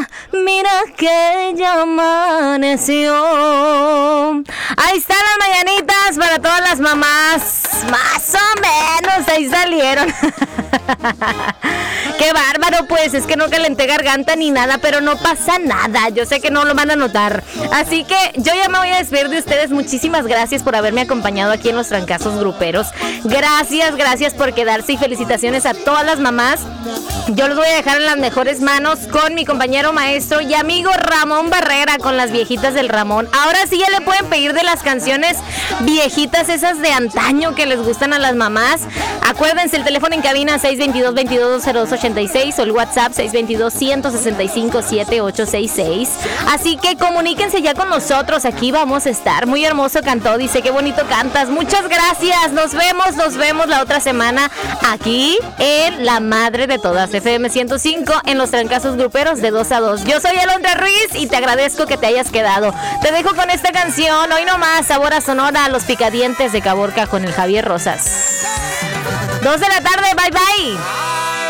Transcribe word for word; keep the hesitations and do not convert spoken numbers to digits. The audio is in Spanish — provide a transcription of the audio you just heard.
mira que ya amaneció. Ahí están las mañanitas para todas las mamás. Más o menos, ahí salieron. Qué bárbaro, pues, es que no calenté garganta ni nada, pero no pasa nada, yo sé que no lo van a notar. Así que yo ya me voy a despedir de ustedes. Muchísimas gracias por haberme acompañado aquí en los Trancazos Gruperos. Gracias, gracias por quedarse y felicitaciones a todas las mamás. Yo los voy a dejar en las mejores manos con mi compañero maestro y amigo Ramón Barrera, con las viejitas del Ramón. Ahora sí ya le pueden pedir de las canciones viejitas, esas de antaño que les gustan a las mamás. Acuérdense, el teléfono en cabina seis dos dos, veintidós cero dos ochenta y seis o el WhatsApp seis dos dos, ciento sesenta y cinco, setenta y ocho sesenta y seis. Así que comuníquense ya con nosotros, aquí vamos a estar. Muy hermoso cantó, dice, qué bonito cantas. Muchas gracias, nos vemos, nos vemos la otra semana aquí en La Madre de Todas, F M ciento cinco, en los Trancazos Gruperos de dos a dos. Yo soy Alondra Ruiz y te agradezco que te hayas quedado. Te dejo con esta canción, hoy nomás, sabor a Sonora, Los Picadientes de Caborca con el Javier Rosas. Dos de la tarde, bye bye.